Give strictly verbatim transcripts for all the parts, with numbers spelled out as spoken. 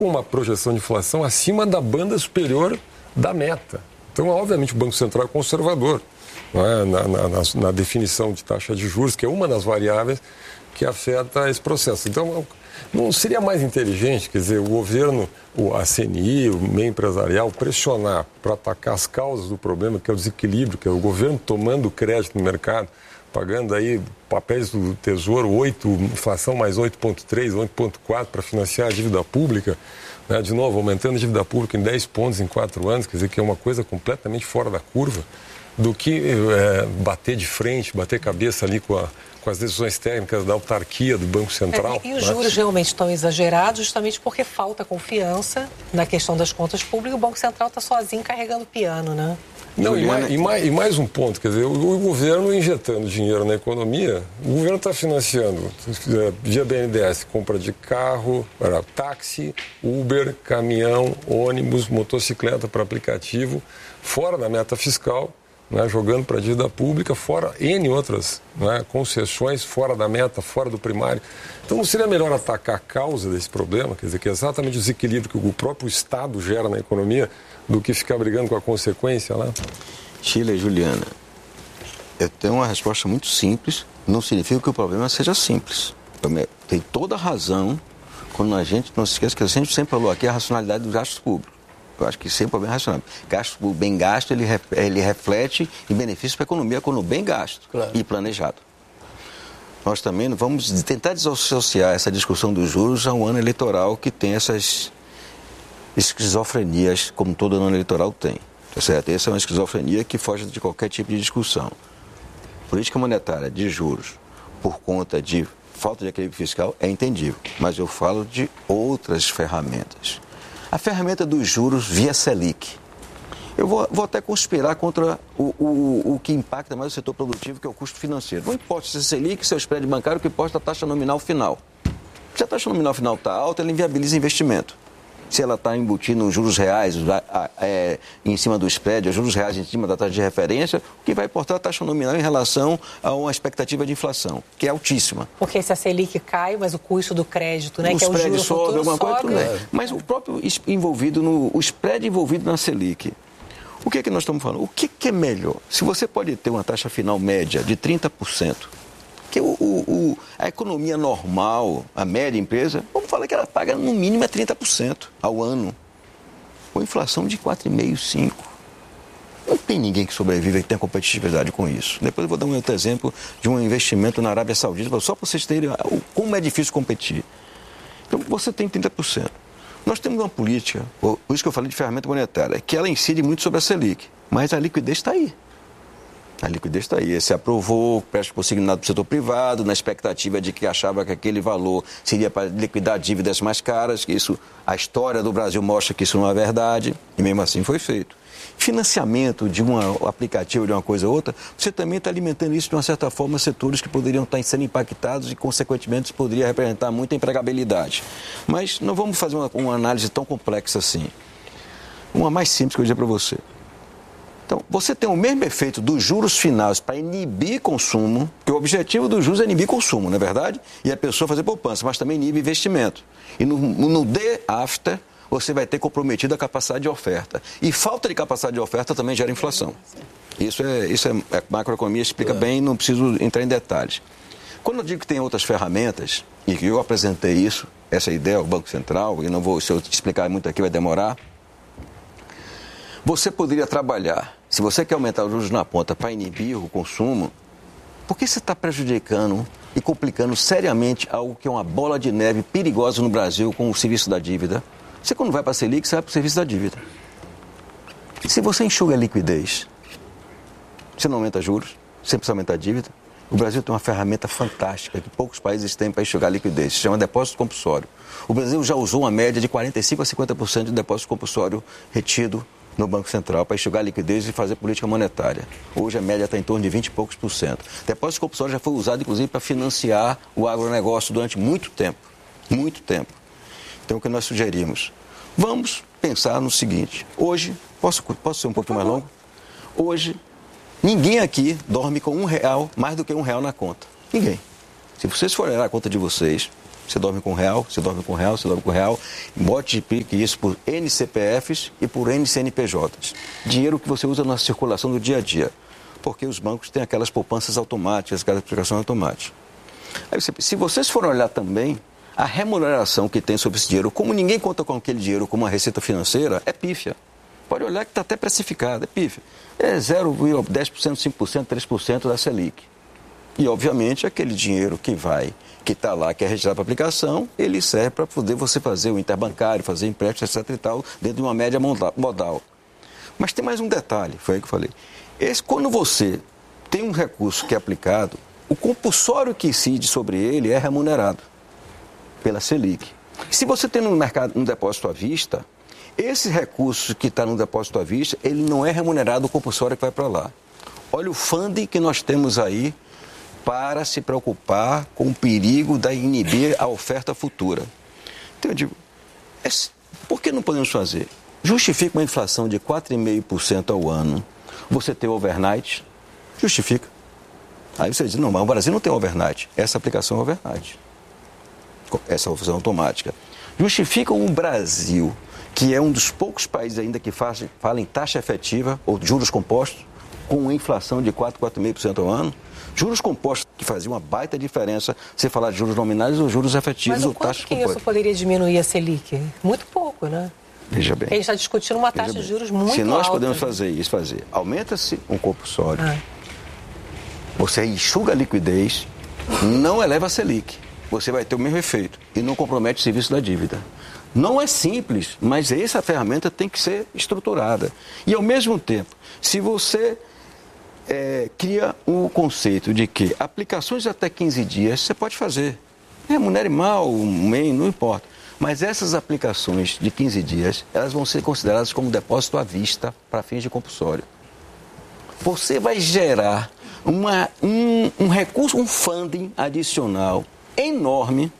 com uma projeção de inflação acima da banda superior da meta. Então, obviamente, o Banco Central é conservador, não é? na, na, na, na definição de taxa de juros, que é uma das variáveis que afeta esse processo. Então, não seria mais inteligente, quer dizer, o governo, a C N I, o meio empresarial, pressionar para atacar as causas do problema, que é o desequilíbrio, que é o governo tomando crédito no mercado, pagando aí papéis do Tesouro, oito, inflação mais oito vírgula três, oito vírgula quatro para financiar a dívida pública, né? De novo, aumentando a dívida pública em dez pontos em quatro anos, quer dizer, que é uma coisa completamente fora da curva, do que é, bater de frente, bater cabeça ali com a com as decisões técnicas da autarquia do Banco Central. É, e os juros realmente estão exagerados justamente porque falta confiança na questão das contas públicas. O Banco Central está sozinho carregando o piano, né? Não, e mais, e, mais, e mais um ponto, quer dizer, o, o governo injetando dinheiro na economia, o governo está financiando, via B N D E S, compra de carro, era, táxi, Uber, caminhão, ônibus, motocicleta para aplicativo, fora da meta fiscal, né, jogando para a dívida pública, fora N outras, né, concessões, fora da meta, fora do primário. Então não seria melhor atacar a causa desse problema, quer dizer, que é exatamente o desequilíbrio que o próprio Estado gera na economia, do que ficar brigando com a consequência lá? Sheila e Juliana, eu tenho uma resposta muito simples, não significa que o problema seja simples. Tem toda a razão quando a gente, não se esqueça que a gente sempre falou aqui, a racionalidade dos gastos públicos. Eu acho que sempre é bem racional. Gasto bem gasto, ele, ele reflete em benefício para a economia quando bem gasto, claro, e planejado. Nós também não vamos tentar desassociar essa discussão dos juros a um ano eleitoral que tem essas esquizofrenias, como todo ano eleitoral tem. Tá certo? Essa é uma esquizofrenia que foge de qualquer tipo de discussão. Política monetária de juros por conta de falta de equilíbrio fiscal é entendível, mas eu falo de outras ferramentas. A ferramenta dos juros via Selic. Eu vou, vou até conspirar contra o, o, o que impacta mais o setor produtivo, que é o custo financeiro. Não importa se é Selic, se é o spread bancário, o que importa é a taxa nominal final. Se a taxa nominal final está alta, ela inviabiliza investimento. Se ela está embutida nos juros reais, é, em cima do spread, os juros reais em cima da taxa de referência, o que vai importar é a taxa nominal em relação a uma expectativa de inflação, que é altíssima. Porque se a Selic cai, mas o custo do crédito, né, o que é o juro sobe, futuro, alguma coisa, sobe. É. Mas o próprio envolvido, no, o spread envolvido na Selic, o que é que nós estamos falando? O que, que é melhor? Se você pode ter uma taxa final média de trinta por cento, que o, o, o, a economia normal, a média empresa, vamos falar que ela paga no mínimo é trinta por cento ao ano. Com inflação de quatro vírgula cinco por cento. Não tem ninguém que sobreviva e tenha competitividade com isso. Depois eu vou dar um outro exemplo de um investimento na Arábia Saudita, só para vocês terem como é difícil competir. Então você tem trinta por cento. Nós temos uma política, por isso que eu falei de ferramenta monetária, que ela incide muito sobre a Selic, mas a liquidez está aí. A liquidez está aí. Se aprovou, presta consignado para o setor privado, na expectativa de que achava que aquele valor seria para liquidar dívidas mais caras, que isso, a história do Brasil mostra que isso não é verdade, e mesmo assim foi feito. Financiamento de um aplicativo, de uma coisa ou outra, você também está alimentando isso de uma certa forma, setores que poderiam estar sendo impactados e, consequentemente, isso poderia representar muita empregabilidade. Mas não vamos fazer uma, uma análise tão complexa assim. Uma mais simples que eu dizer para você. Então, você tem o mesmo efeito dos juros finais para inibir consumo, porque o objetivo dos juros é inibir consumo, não é verdade? E a pessoa fazer poupança, mas também inibe investimento. E no, no day after, você vai ter comprometido a capacidade de oferta. E falta de capacidade de oferta também gera inflação. Isso é, isso é a macroeconomia explica bem, não preciso entrar em detalhes. Quando eu digo que tem outras ferramentas, e que eu apresentei isso, essa ideia, o Banco Central, e não vou, se eu explicar muito aqui vai demorar, você poderia trabalhar, se você quer aumentar os juros na ponta para inibir o consumo, por que você está prejudicando e complicando seriamente algo que é uma bola de neve perigosa no Brasil com o serviço da dívida? Você, quando vai para a Selic, você vai para o serviço da dívida. Se você enxuga a liquidez, você não aumenta juros, você precisa aumentar a dívida. O Brasil tem uma ferramenta fantástica que poucos países têm para enxugar a liquidez, se chama depósito compulsório. O Brasil já usou uma média de quarenta e cinco a cinquenta por cento de depósito compulsório retido no Banco Central para enxugar a liquidez e fazer política monetária. Hoje a média está em torno de vinte e poucos por cento. Depósito compulsório já foi usado, inclusive, para financiar o agronegócio durante muito tempo. Muito tempo. Então, o que nós sugerimos? Vamos pensar no seguinte. Hoje, posso, posso ser um pouquinho mais longo? Hoje, ninguém aqui dorme com um real, mais do que um real na conta. Ninguém. Se vocês forem olhar a conta de vocês, você dorme com real, você dorme com real, você dorme com real, multiplique isso por N C P Fs e por N C N P Js. Dinheiro que você usa na circulação do dia a dia, porque os bancos têm aquelas poupanças automáticas, aquelas aplicações automáticas. Aí você, se vocês forem olhar também, a remuneração que tem sobre esse dinheiro, como ninguém conta com aquele dinheiro como uma receita financeira, é pífia. Pode olhar que está até precificado, é pífia. É zero vírgula dez por cento, cinco por cento, três por cento da Selic. E, obviamente, aquele dinheiro que vai, que está lá, que é registrado para aplicação, ele serve para poder você fazer o interbancário, fazer empréstimo, etcétera e tal, dentro de uma média modal. Mas tem mais um detalhe, foi aí que eu falei. Esse, quando você tem um recurso que é aplicado, o compulsório que incide sobre ele é remunerado pela Selic. Se você tem no mercado um depósito à vista, esse recurso que está no depósito à vista, ele não é remunerado o compulsório que vai para lá. Olha o funding que nós temos aí para se preocupar com o perigo da inibir a oferta futura. Então eu digo, é, por que não podemos fazer? Justifica uma inflação de quatro vírgula cinco por cento ao ano. Você ter overnight? Justifica. Aí você diz, não, mas o Brasil não tem overnight. Essa aplicação é overnight. Essa opção automática. Justificam o Brasil, que é um dos poucos países ainda que faz, fala em taxa efetiva ou juros compostos, com uma inflação de quatro, quatro vírgula cinco por cento ao ano. Juros compostos que faziam uma baita diferença você falar de juros nominais ou juros efetivos ou taxas compostas. Mas o quanto que isso poderia diminuir a Selic? Muito pouco, né? Veja bem. Porque a gente está discutindo uma taxa de juros muito alta. Se nós podemos fazer isso, fazer, aumenta-se um compulsório, ah. você enxuga a liquidez, não eleva a Selic. Você vai ter o mesmo efeito e não compromete o serviço da dívida. Não é simples, mas essa ferramenta tem que ser estruturada. E, ao mesmo tempo, se você é, cria o conceito de que aplicações de até quinze dias você pode fazer. Remunere mal, um mês, não importa. Mas essas aplicações de quinze dias, elas vão ser consideradas como depósito à vista para fins de compulsório. Você vai gerar uma, um, um recurso, um funding adicional enorme,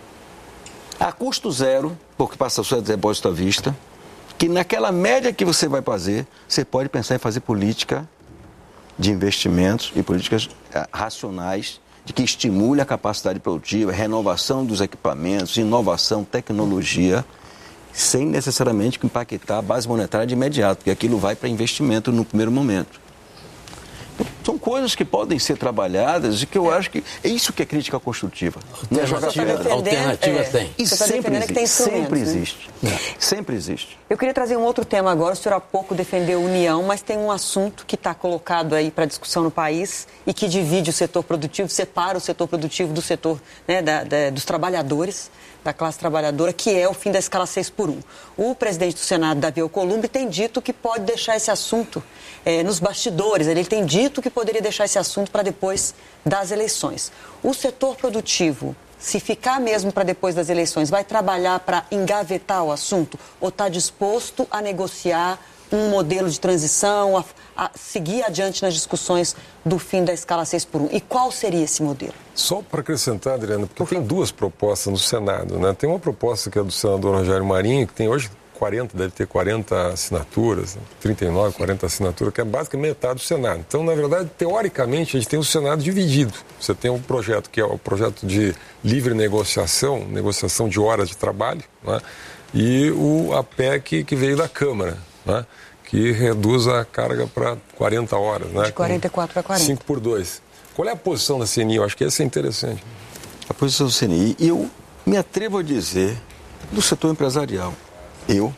a custo zero, porque passa a ser depósito à vista, que naquela média que você vai fazer, você pode pensar em fazer política de investimentos e políticas racionais, de que estimule a capacidade produtiva, renovação dos equipamentos, inovação, tecnologia, sem necessariamente impactar a base monetária de imediato, porque aquilo vai para investimento no primeiro momento. São coisas que podem ser trabalhadas e que eu acho que é isso que é crítica construtiva. Não é jogar pedra. Alternativa tem. E sempre existe. Sempre existe. Sempre existe. Eu queria trazer um outro tema agora. O senhor há pouco defendeu União, mas tem um assunto que está colocado aí para discussão no país e que divide o setor produtivo, separa o setor produtivo do setor, né, da, da, dos trabalhadores, da classe trabalhadora, que é o fim da escala seis por um. O presidente do Senado, Davi Alcolumbre, tem dito que pode deixar esse assunto é, nos bastidores. Ele tem dito que poderia deixar esse assunto para depois das eleições. O setor produtivo, se ficar mesmo para depois das eleições, vai trabalhar para engavetar o assunto ou está disposto a negociar um modelo de transição, a, a seguir adiante nas discussões do fim da escala seis por um? E qual seria esse modelo? Só para acrescentar, Adriana, porque tem duas propostas no Senado, né? Tem uma proposta que é do senador Rogério Marinho, que tem hoje quarenta, deve ter quarenta assinaturas, trinta e nove, quarenta assinaturas, que é basicamente metade do Senado. Então, na verdade, teoricamente, a gente tem o Senado dividido. Você tem um projeto que é o projeto de livre negociação, negociação de horas de trabalho, né? E o, a P E C que veio da Câmara, né? Que reduz a carga para quarenta horas. Né? De quarenta e quatro para quarenta. cinco por dois. Qual é a posição da C N I? Eu acho que essa é interessante. A posição da C N I, eu me atrevo a dizer, do setor empresarial. Eu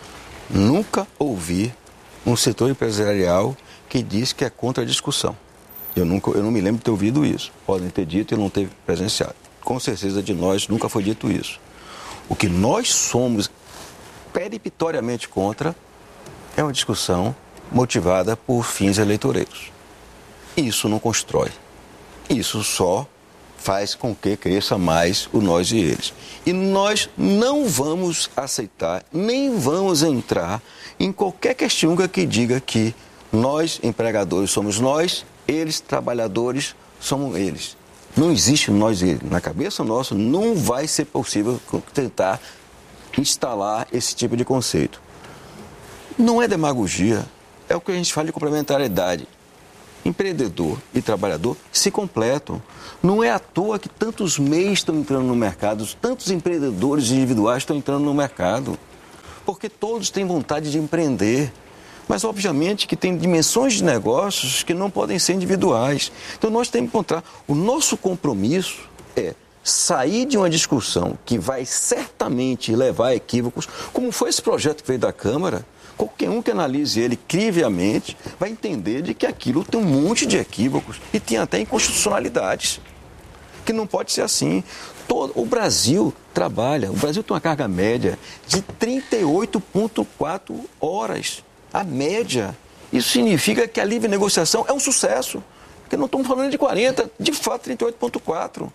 nunca ouvi um setor empresarial que diz que é contra a discussão. Eu, nunca, eu não me lembro de ter ouvido isso. Podem ter dito e eu não ter presenciado. Com certeza de nós nunca foi dito isso. O que nós somos peripitoriamente contra é uma discussão motivada por fins eleitoreiros. Isso não constrói. Isso só faz com que cresça mais o nós e eles. E nós não vamos aceitar, nem vamos entrar em qualquer questão que diga que nós, empregadores, somos nós, eles, trabalhadores, somos eles. Não existe nós e eles. Na cabeça nossa, não vai ser possível tentar instalar esse tipo de conceito. Não é demagogia, é o que a gente fala de complementariedade. empreendedor e trabalhador se completam. Não é à toa que tantos meios estão entrando no mercado, tantos empreendedores individuais estão entrando no mercado, porque todos têm vontade de empreender. Mas, obviamente, que tem dimensões de negócios que não podem ser individuais. Então, nós temos que encontrar... O nosso compromisso é sair de uma discussão que vai certamente levar a equívocos, como foi esse projeto que veio da Câmara. Qualquer um que analise ele crivelmente vai entender de que aquilo tem um monte de equívocos e tem até inconstitucionalidades, que não pode ser assim. Todo, o Brasil trabalha, o Brasil tem uma carga média de trinta e oito vírgula quatro horas. A média. Isso significa que a livre negociação é um sucesso. Porque não estamos falando de quarenta, de fato trinta e oito vírgula quatro.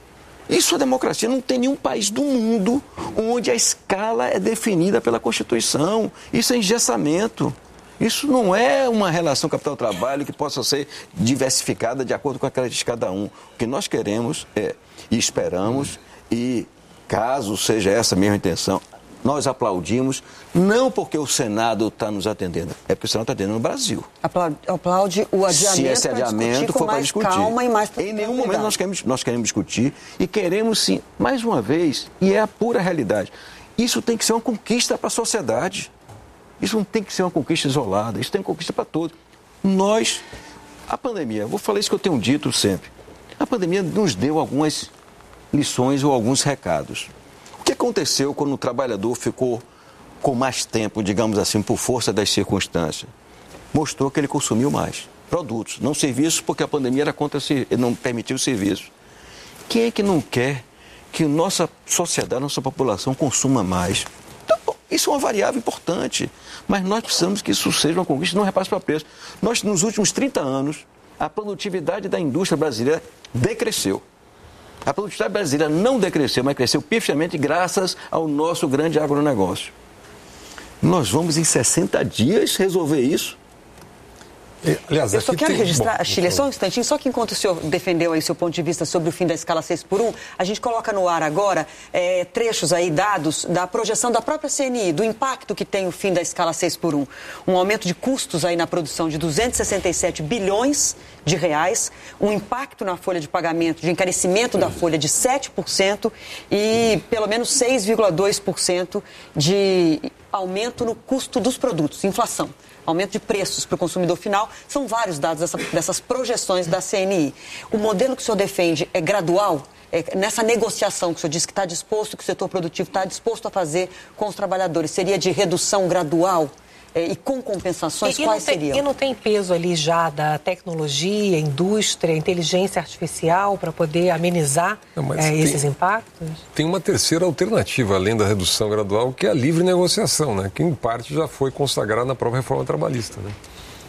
Isso é democracia. Não tem nenhum país do mundo onde a escala é definida pela Constituição. Isso é engessamento. Isso não é uma relação capital-trabalho que possa ser diversificada de acordo com a característica de cada um. O que nós queremos é, e esperamos, e caso seja essa a mesma intenção, nós aplaudimos, não porque o Senado está nos atendendo, é porque o Senado está atendendo no Brasil. Aplaude, aplaude o adiamento. Se esse adiamento for para discutir. Calma e mais em nenhum momento nós queremos, nós queremos discutir e queremos sim, mais uma vez, e é a pura realidade, isso tem que ser uma conquista para a sociedade. Isso não tem que ser uma conquista isolada, isso tem uma conquista para todos. Nós, a pandemia, vou falar isso que eu tenho dito sempre, a pandemia nos deu algumas lições ou alguns recados. O que aconteceu quando o trabalhador ficou com mais tempo, digamos assim, por força das circunstâncias? Mostrou que ele consumiu mais produtos, não serviços, porque a pandemia era contra, não permitiu o serviço. Quem é que não quer que a nossa sociedade, a nossa população consuma mais? Então, isso é uma variável importante, mas nós precisamos que isso seja uma conquista, não repasse para preço. Nós, nos últimos trinta anos, a produtividade da indústria brasileira decresceu. A produtividade brasileira não decresceu, mas cresceu pifiamente graças ao nosso grande agronegócio. Nós vamos, em sessenta dias, resolver isso? Aliás, eu só quero tem... registrar, Achille, só um instantinho, só que enquanto o senhor defendeu aí seu ponto de vista sobre o fim da escala seis por um, a gente coloca no ar agora é, trechos aí, dados da projeção da própria C N I, do impacto que tem o fim da escala seis por um. Um aumento de custos aí na produção de duzentos e sessenta e sete bilhões de reais, um impacto na folha de pagamento, de encarecimento da folha de sete por cento e pelo menos seis vírgula dois por cento de aumento no custo dos produtos, inflação. Aumento de preços para o consumidor final, são vários dados dessa, dessas projeções da C N I. O modelo que o senhor defende é gradual? É, nessa negociação que o senhor disse que está disposto, que o setor produtivo está disposto a fazer com os trabalhadores, seria de redução gradual é, e com compensações? E, quais e tem, seriam? E não tem peso ali já da tecnologia, indústria, inteligência artificial para poder amenizar não, é, tem, esses impactos? Tem uma terceira alternativa, além da redução gradual, que é a livre negociação, né? Que em parte já foi consagrada na própria reforma trabalhista. Né?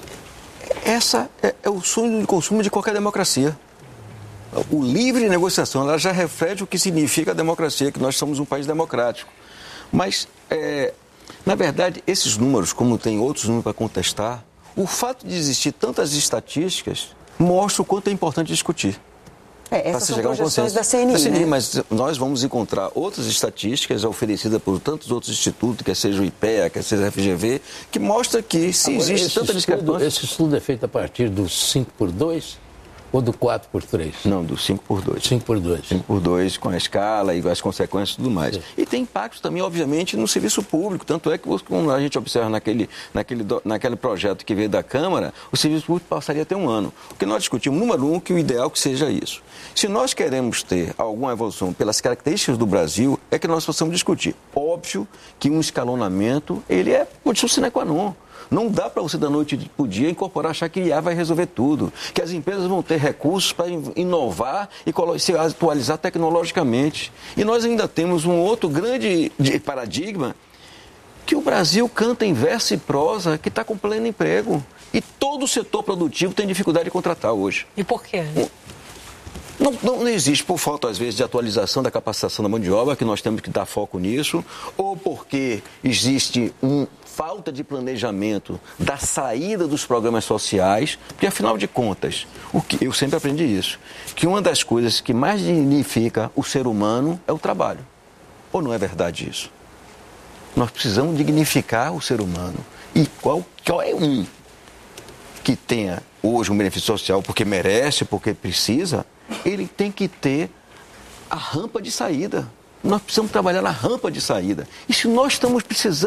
Essa é, é o sonho de consumo de qualquer democracia. O livre negociação, ela já reflete o que significa a democracia, que nós somos um país democrático. Mas, é, na verdade, esses números, como tem outros números para contestar, o fato de existir tantas estatísticas mostra o quanto é importante discutir. É, essas são projeções da C N I, da C N I, né? Mas nós vamos encontrar outras estatísticas oferecidas por tantos outros institutos, quer seja o I P E A, quer seja o F G V, que mostra que se Agora, existe tanta discrepância... Esse estudo é feito a partir do cinco por dois ou do quatro por três? Não, do cinco por dois. cinco por dois. cinco por dois, com a escala e as consequências e tudo mais. Sim. E tem impactos também, obviamente, no serviço público. Tanto é que, como a gente observa naquele, naquele, naquele projeto que veio da Câmara, o serviço público passaria a ter um ano. O que nós discutimos, número um, que o ideal que seja isso. Se nós queremos ter alguma evolução pelas características do Brasil, é que nós possamos discutir. Óbvio que um escalonamento, ele é condição sine qua non. Não dá para você da noite para o dia incorporar, achar que I A vai resolver tudo. Que as empresas vão ter recursos para inovar e se atualizar tecnologicamente. E nós ainda temos um outro grande paradigma, que o Brasil canta em verso e prosa, que está com pleno emprego. E todo o setor produtivo tem dificuldade de contratar hoje. E por quê? Não, não, não existe, por falta, às vezes, de atualização da capacitação da mão de obra, que nós temos que dar foco nisso, ou porque existe uma falta de planejamento da saída dos programas sociais, porque, afinal de contas, o que, eu sempre aprendi isso, que uma das coisas que mais dignifica o ser humano é o trabalho. Ou não é verdade isso? Nós precisamos dignificar o ser humano. E qual, qual é um que tenha hoje um benefício social porque merece, porque precisa, ele tem que ter a rampa de saída. Nós precisamos trabalhar na rampa de saída. E se nós estamos precisando